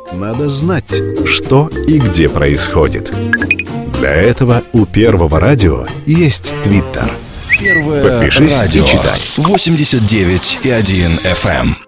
Надо знать, что и где происходит. Для этого у Первого радио есть Твиттер. Первое Подпишись радио. и читай. 89,1 FM.